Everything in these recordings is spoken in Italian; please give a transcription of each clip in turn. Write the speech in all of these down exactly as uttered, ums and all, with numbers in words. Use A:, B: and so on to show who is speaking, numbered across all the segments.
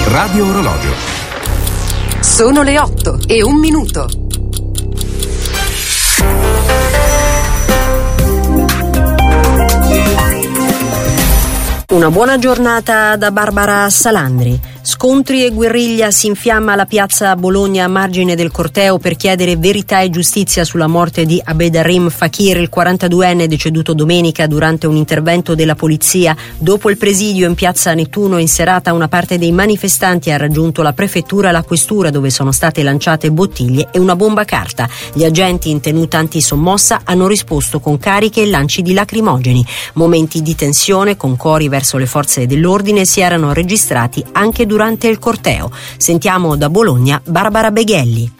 A: Radio Orologio.
B: Sono le otto e un minuto. Una buona giornata da Barbara Salandri. Scontri e guerriglia, si infiamma la piazza a Bologna a margine del corteo per chiedere verità e giustizia sulla morte di Abderrahim Fakir, il quarantaduenne deceduto domenica durante un intervento della polizia. Dopo il presidio in piazza Nettuno in serata, una parte dei manifestanti ha raggiunto la prefettura e la questura, dove sono state lanciate bottiglie e una bomba carta. Gli agenti in tenuta antisommossa hanno risposto con cariche e lanci di lacrimogeni. Momenti di tensione con cori verso le forze dell'ordine si erano registrati anche durante durante il corteo. Sentiamo da Bologna Barbara Beghelli.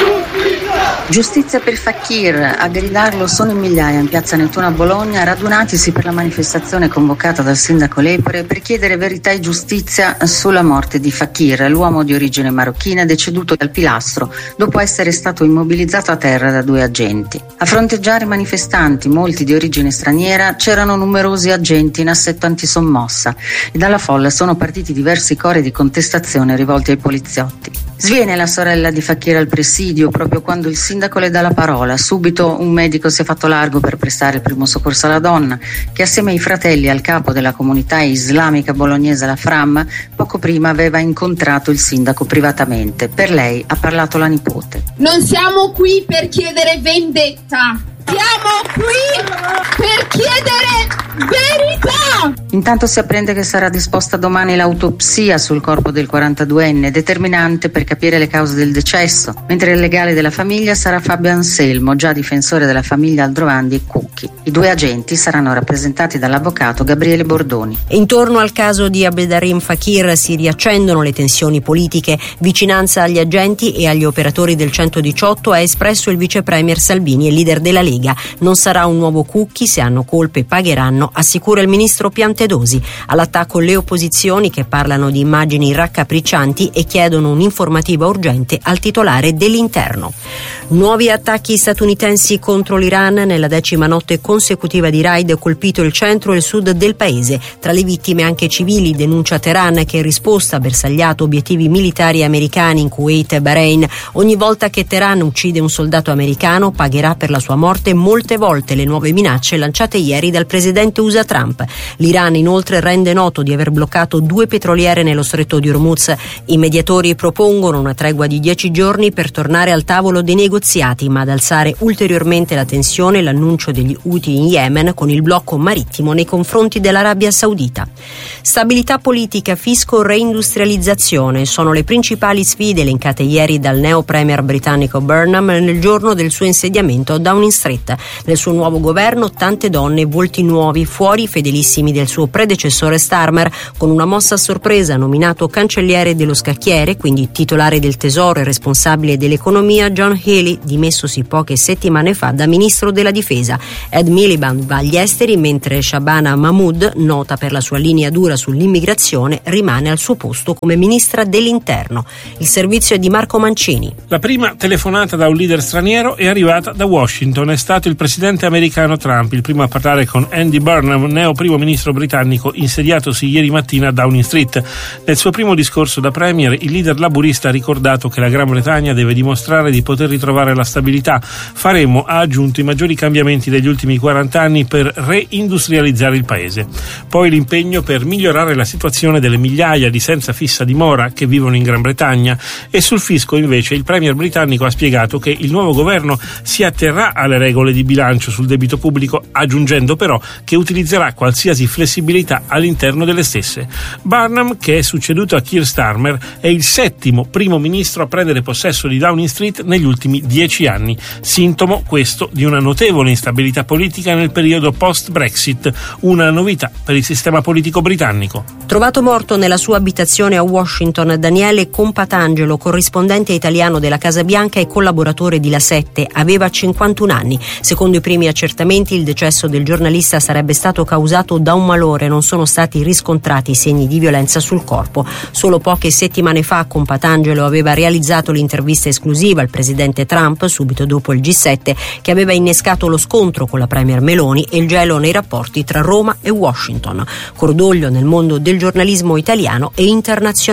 C: Giustizia per Fakir, a gridarlo sono in migliaia in piazza Nettuno a Bologna, radunatisi per la manifestazione convocata dal sindaco Lepore per chiedere verità e giustizia sulla morte di Fakir, l'uomo di origine marocchina deceduto dal pilastro dopo essere stato immobilizzato a terra da due agenti. A fronteggiare i manifestanti, molti di origine straniera, c'erano numerosi agenti in assetto antisommossa e dalla folla sono partiti diversi cori di contestazione rivolti ai poliziotti. Sviene la sorella di Fakir al presidio proprio quando il sindaco le dà la parola. Subito un medico si è fatto largo per prestare il primo soccorso alla donna, che assieme ai fratelli e al capo della comunità islamica bolognese, la Fram, poco prima aveva incontrato il sindaco privatamente. Per lei ha parlato la nipote.
D: Non siamo qui per chiedere vendetta, siamo qui per chiedere verità!
C: Intanto si apprende che sarà disposta domani l'autopsia sul corpo del quarantaduenne, determinante per capire le cause del decesso, mentre il legale della famiglia sarà Fabio Anselmo, già difensore della famiglia Aldrovandi e Cucchi. I due agenti saranno rappresentati dall'avvocato Gabriele Bordoni.
B: Intorno al caso di Abderrahim Fakir si riaccendono le tensioni politiche. Vicinanza agli agenti e agli operatori del centodiciotto ha espresso il vice premier Salvini e leader della Lega. Non sarà un nuovo Cucchi, se hanno colpe pagheranno, assicura il ministro Piantedosi. All'attacco le opposizioni, che parlano di immagini raccapriccianti e chiedono un'informativa urgente al titolare dell'Interno. Nuovi attacchi statunitensi contro l'Iran. Nella decima notte consecutiva di raid colpito il centro e il sud del paese. Tra le vittime anche civili, denuncia Teheran, che in risposta ha bersagliato obiettivi militari americani in Kuwait e Bahrain. Ogni volta che Teheran uccide un soldato americano pagherà per la sua morte molte volte le nuove minacce lanciate ieri dal presidente U S A Trump. L'Iran inoltre rende noto di aver bloccato due petroliere nello stretto di Hormuz. I mediatori propongono una tregua di dieci giorni per tornare al tavolo dei negoziati, ma ad alzare ulteriormente la tensione l'annuncio degli Houthi in Yemen con il blocco marittimo nei confronti dell'Arabia Saudita. Stabilità politica, fisco, reindustrializzazione sono le principali sfide elencate ieri dal neo premier britannico Burnham nel giorno del suo insediamento a Downing Street. Nel suo nuovo governo tante donne e volti nuovi, fuori i fedelissimi del suo predecessore Starmer, con una mossa a sorpresa nominato cancelliere dello scacchiere, quindi titolare del tesoro e responsabile dell'economia, John Healey, dimessosi poche settimane fa da ministro della difesa. Ed Miliband va agli esteri, mentre Shabana Mahmood, nota per la sua linea dura sull'immigrazione, rimane al suo posto come ministra dell'interno. Il servizio è di Marco Mancini.
E: La prima telefonata da un leader straniero è arrivata da Washington. È stato il presidente americano Trump, il primo a parlare con Andy Burnham, neo primo ministro britannico insediatosi ieri mattina a Downing Street. Nel suo primo discorso da premier, il leader laburista ha ricordato che la Gran Bretagna deve dimostrare di poter ritrovare la stabilità. Faremo, ha aggiunto, i maggiori cambiamenti degli ultimi quaranta anni per reindustrializzare il paese. Poi l'impegno per migliorare la situazione delle migliaia di senza fissa dimora che vivono in Gran Bretagna. E sul fisco invece il premier britannico ha spiegato che il nuovo governo si atterrà alle regole di bilancio sul debito pubblico, aggiungendo però che utilizzerà qualsiasi flessibilità all'interno delle stesse. Burnham, che è succeduto a Keir Starmer, è il settimo primo ministro a prendere possesso di Downing Street negli ultimi dieci anni, sintomo questo di una notevole instabilità politica nel periodo post-Brexit, una novità per il sistema politico britannico.
B: Trovato morto nella sua abitazione a Washington, Daniele Compatangelo, corrispondente italiano della Casa Bianca e collaboratore di La Sette, aveva cinquantuno anni. Secondo i primi accertamenti, il decesso del giornalista sarebbe stato causato da un malore, non sono stati riscontrati segni di violenza sul corpo. Solo poche settimane fa Compatangelo aveva realizzato l'intervista esclusiva al presidente Trump, subito dopo il G sette, che aveva innescato lo scontro con la premier Meloni e il gelo nei rapporti tra Roma e Washington. Cordoglio nel mondo del giornalismo italiano e internazionale.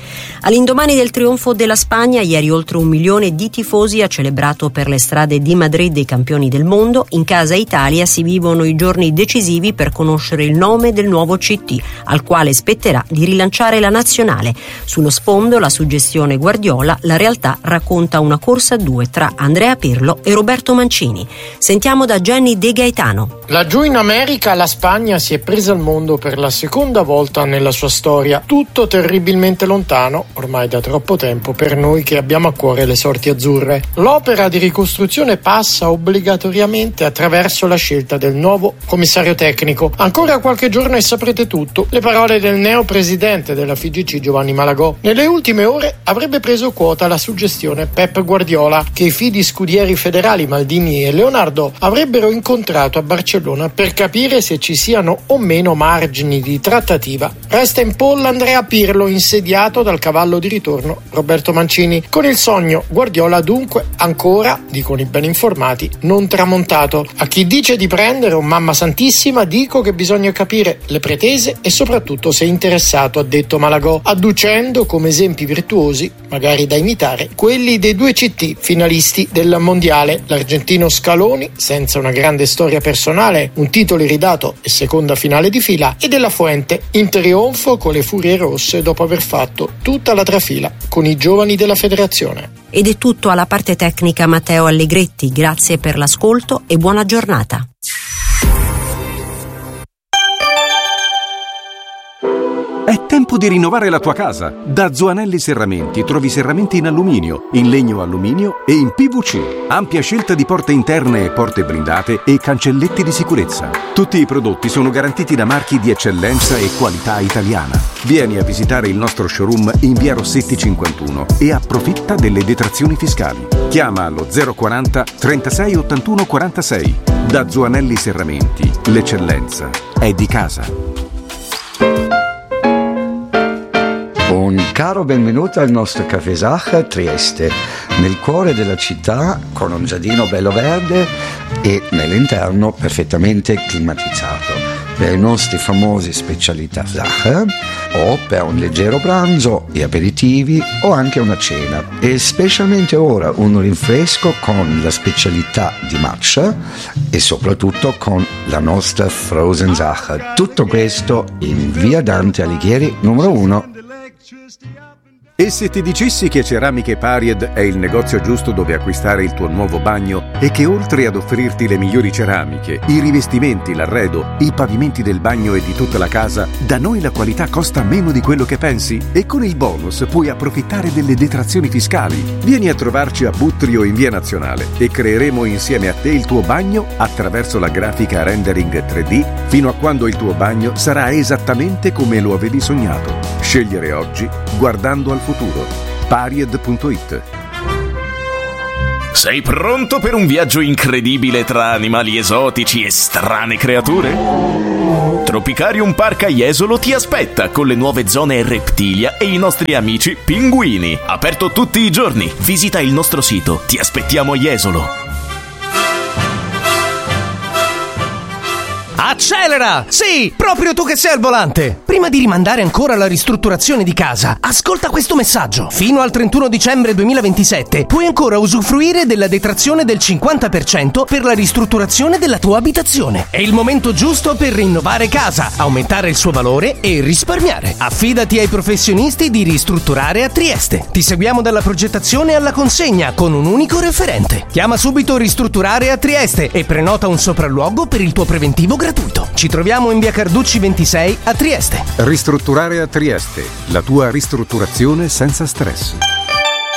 B: All'indomani del trionfo della Spagna, ieri oltre un milione di tifosi ha celebrato per le strade di Madrid i campioni del mondo. In casa Italia si vivono i giorni decisivi per conoscere il nome del nuovo C T, al quale spetterà di rilanciare la nazionale. Sullo sfondo la suggestione Guardiola, la realtà racconta una corsa a due tra Andrea Pirlo e Roberto Mancini. Sentiamo da Jenny De Gaetano.
A: Laggiù in America la Spagna si è presa al mondo per la seconda volta nella sua storia, tutto terribilmente lontano ormai da troppo tempo per noi che abbiamo a cuore le sorti azzurre. L'opera di ricostruzione passa obbligatoriamente attraverso la scelta del nuovo commissario tecnico. Ancora qualche giorno e saprete tutto. Le parole del neo presidente della F I G C Giovanni Malagò. Nelle ultime ore avrebbe preso quota la suggestione Pep Guardiola che i fidi scudieri federali Maldini e Leonardo avrebbero incontrato a Barcellona per capire se ci siano o meno margini di trattativa. Resta in polla Andrea Pirlo, insediato dal cavallo di ritorno Roberto Mancini. Con il sogno Guardiola dunque ancora, dicono i ben informati, non tramontato. A chi dice di prendere un mamma santissima dico che bisogna capire le pretese e soprattutto se è interessato, ha detto Malagò, adducendo come esempi virtuosi, magari da imitare, quelli dei due C T finalisti del mondiale, l'argentino Scaloni senza una grande storia personale, un titolo iridato e seconda finale di fila, e della Fuente in trionfo con le Furie Rosse dopo aver fatto tutta la trafila con i giovani della federazione.
B: Ed è tutto alla parte tecnica Matteo Allegretti, grazie per l'ascolto e buona giornata.
F: È tempo di rinnovare la tua casa. Da Zoanelli Serramenti trovi serramenti in alluminio, in legno alluminio e in P V C. Ampia scelta di porte interne e porte blindate e cancelletti di sicurezza. Tutti i prodotti sono garantiti da marchi di eccellenza e qualità italiana. Vieni a visitare il nostro showroom in via Rossetti cinquantuno e approfitta delle detrazioni fiscali. Chiama allo zero quaranta trentasei ottantuno quarantasei. Da Zoanelli Serramenti, l'eccellenza è di casa.
G: Un caro benvenuto al nostro Café Sacher Trieste, nel cuore della città con un giardino bello verde e nell'interno perfettamente climatizzato per i nostri famosi specialità Sacher o per un leggero pranzo e aperitivi o anche una cena, e specialmente ora un rinfresco con la specialità di matcha e soprattutto con la nostra Frozen Sacher. Tutto questo in via Dante Alighieri numero uno.
F: E se ti dicessi che Ceramiche Paried è il negozio giusto dove acquistare il tuo nuovo bagno e che oltre ad offrirti le migliori ceramiche, i rivestimenti, l'arredo, i pavimenti del bagno e di tutta la casa, da noi la qualità costa meno di quello che pensi? E con il bonus puoi approfittare delle detrazioni fiscali. Vieni a trovarci a Buttrio in via Nazionale e creeremo insieme a te il tuo bagno attraverso la grafica rendering tre D fino a quando il tuo bagno sarà esattamente come lo avevi sognato. Scegliere oggi guardando al futuro. Paried punto it.
H: Sei pronto per un viaggio incredibile tra animali esotici e strane creature? Tropicarium Park a Jesolo ti aspetta con le nuove zone Reptilia e i nostri amici pinguini. Aperto tutti i giorni. Visita il nostro sito. Ti aspettiamo a Jesolo.
I: Accelera! Sì, proprio tu che sei al volante! Prima di rimandare ancora la ristrutturazione di casa, ascolta questo messaggio. Fino al trentuno dicembre duemilaventisette puoi ancora usufruire della detrazione del cinquanta per cento per la ristrutturazione della tua abitazione. È il momento giusto per rinnovare casa, aumentare il suo valore e risparmiare. Affidati ai professionisti di Ristrutturare a Trieste. Ti seguiamo dalla progettazione alla consegna con un unico referente. Chiama subito Ristrutturare a Trieste e prenota un sopralluogo per il tuo preventivo gratuito. Ci troviamo in via Carducci ventisei a Trieste.
F: Ristrutturare a Trieste, la tua ristrutturazione senza stress.